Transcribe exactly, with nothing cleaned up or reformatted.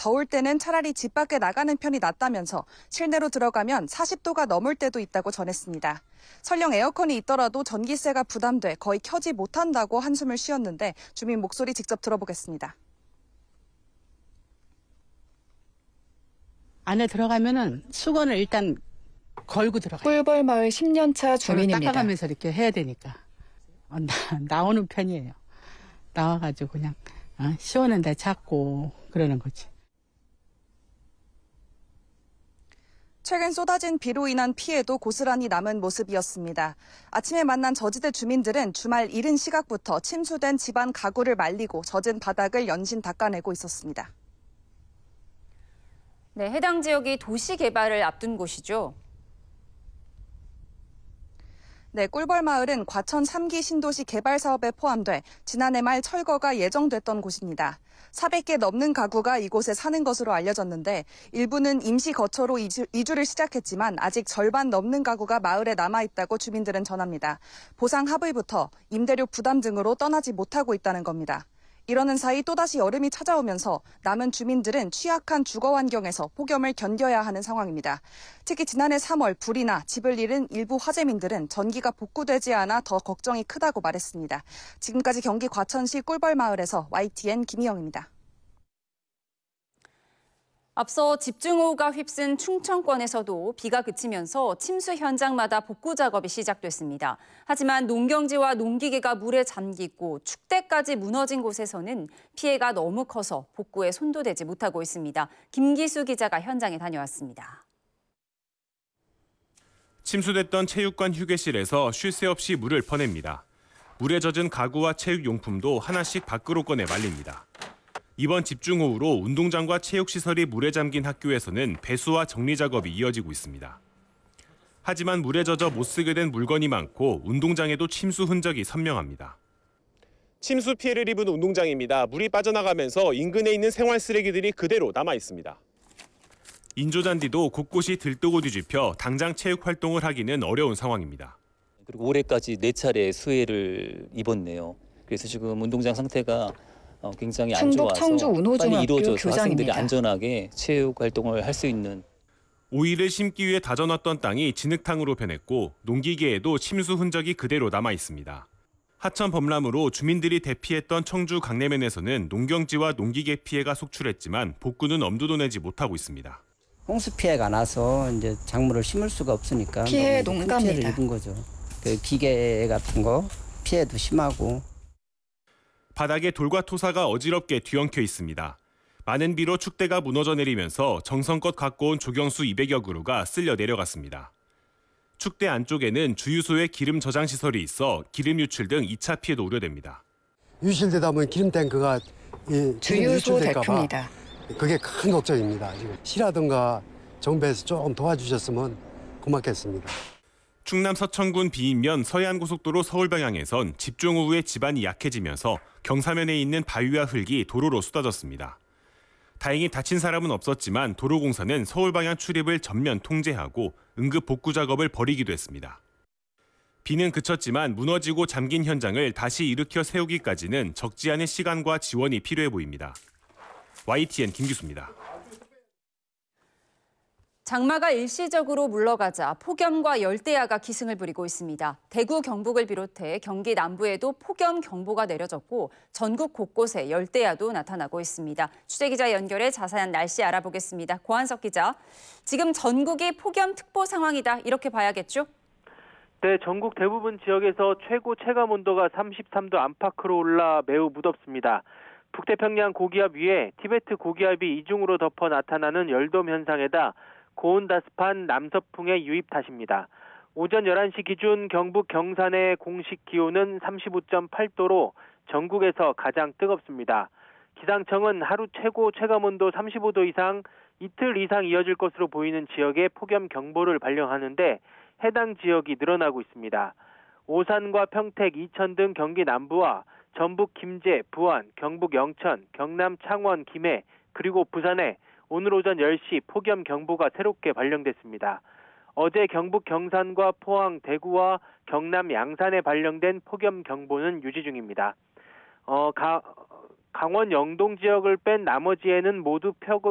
더울 때는 차라리 집 밖에 나가는 편이 낫다면서 실내로 들어가면 사십 도가 넘을 때도 있다고 전했습니다. 설령 에어컨이 있더라도 전기세가 부담돼 거의 켜지 못한다고 한숨을 쉬었는데 주민 목소리 직접 들어보겠습니다. 안에 들어가면은 수건을 일단 걸고 들어가요. 꿀벌마을 십 년 차 주민입니다. 닦아가면서 이렇게 해야 되니까 어, 나, 나오는 편이에요. 나와가지고 그냥 어, 시원한 데 찾고 그러는 거지. 최근 쏟아진 비로 인한 피해도 고스란히 남은 모습이었습니다. 아침에 만난 저지대 주민들은 주말 이른 시각부터 침수된 집안 가구를 말리고 젖은 바닥을 연신 닦아내고 있었습니다. 네, 해당 지역이 도시 개발을 앞둔 곳이죠. 네, 꿀벌마을은 과천 삼 기 신도시 개발 사업에 포함돼 지난해 말 철거가 예정됐던 곳입니다. 사백 개 넘는 가구가 이곳에 사는 것으로 알려졌는데 일부는 임시 거처로 이주, 이주를 시작했지만 아직 절반 넘는 가구가 마을에 남아있다고 주민들은 전합니다. 보상 합의부터 임대료 부담 등으로 떠나지 못하고 있다는 겁니다. 이러는 사이 또다시 여름이 찾아오면서 남은 주민들은 취약한 주거 환경에서 폭염을 견뎌야 하는 상황입니다. 특히 지난해 삼월 불이 나 집을 잃은 일부 화재민들은 전기가 복구되지 않아 더 걱정이 크다고 말했습니다. 지금까지 경기 과천시 꿀벌마을에서 와이티엔 김희영입니다. 앞서 집중호우가 휩쓴 충청권에서도 비가 그치면서 침수 현장마다 복구 작업이 시작됐습니다. 하지만 농경지와 농기계가 물에 잠기고 축대까지 무너진 곳에서는 피해가 너무 커서 복구에 손도 대지 못하고 있습니다. 김기수 기자가 현장에 다녀왔습니다. 침수됐던 체육관 휴게실에서 쉴 새 없이 물을 퍼냅니다. 물에 젖은 가구와 체육용품도 하나씩 밖으로 꺼내 말립니다. 이번 집중호우로 운동장과 체육시설이 물에 잠긴 학교에서는 배수와 정리 작업이 이어지고 있습니다. 하지만 물에 젖어 못 쓰게 된 물건이 많고 운동장에도 침수 흔적이 선명합니다. 침수 피해를 입은 운동장입니다. 물이 빠져나가면서 인근에 있는 생활 쓰레기들이 그대로 남아 있습니다. 인조잔디도 곳곳이 들뜨고 뒤집혀 당장 체육 활동을 하기는 어려운 상황입니다. 그리고 올해까지 네 차례 수해를 입었네요. 그래서 지금 운동장 상태가 굉장히 안 좋아서 청주 빨리 이루어져서 교장입니다. 학생들이 안전하게 체육 활동을 할 수 있는. 오이를 심기 위해 다져놨던 땅이 진흙탕으로 변했고 농기계에도 침수 흔적이 그대로 남아 있습니다. 하천 범람으로 주민들이 대피했던 청주 강내면에서는 농경지와 농기계 피해가 속출했지만 복구는 엄두도 내지 못하고 있습니다. 홍수 피해가 나서 이제 작물을 심을 수가 없으니까 피해 농가입니다. 피해를 입은 거죠. 그 기계 같은 거 피해도 심하고. 바닥에 돌과 토사가 어지럽게 뒤엉켜 있습니다. 많은 비로 축대가 무너져 내리면서 정성껏 갖고 온 조경수 이백여 그루가 쓸려 내려갔습니다. 축대 안쪽에는 주유소의 기름 저장 시설이 있어 기름 유출 등 이 차 피해도 우려됩니다. 유실되다 보면 기름 탱크가 주유소 대표입니다. 그게 큰 걱정입니다. 지금 시라든가 정부에서 조금 도와주셨으면 고맙겠습니다. 충남 서천군 비인면 서해안고속도로 서울 방향에선 집중호우에 지반이 약해지면서 경사면에 있는 바위와 흙이 도로로 쏟아졌습니다. 다행히 다친 사람은 없었지만 도로공사는 서울 방향 출입을 전면 통제하고 응급 복구 작업을 벌이기도 했습니다. 비는 그쳤지만 무너지고 잠긴 현장을 다시 일으켜 세우기까지는 적지 않은 시간과 지원이 필요해 보입니다. 와이티엔 김기수입니다. 장마가 일시적으로 물러가자 폭염과 열대야가 기승을 부리고 있습니다. 대구, 경북을 비롯해 경기 남부에도 폭염 경보가 내려졌고 전국 곳곳에 열대야도 나타나고 있습니다. 취재기자 연결해 자세한 날씨 알아보겠습니다. 고한석 기자, 지금 전국이 폭염특보 상황이다 이렇게 봐야겠죠? 네, 전국 대부분 지역에서 최고 체감 온도가 삼십삼 도 안팎으로 올라 매우 무덥습니다. 북태평양 고기압 위에 티베트 고기압이 이중으로 덮어 나타나는 열돔 현상에다 고온다습한 남서풍의 유입 탓입니다. 오전 열한 시 기준 경북 경산의 공식 기온은 삼십오 점 팔 도로 전국에서 가장 뜨겁습니다. 기상청은 하루 최고 체감온도 삼십오 도 이상 이틀 이상 이어질 것으로 보이는 지역에 폭염 경보를 발령하는데 해당 지역이 늘어나고 있습니다. 오산과 평택, 이천 등 경기 남부와 전북 김제, 부안, 경북 영천, 경남 창원, 김해, 그리고 부산에 오늘 오전 열 시 폭염 경보가 새롭게 발령됐습니다. 어제 경북 경산과 포항, 대구와 경남 양산에 발령된 폭염 경보는 유지 중입니다. 어, 가, 강원 영동 지역을 뺀 나머지에는 모두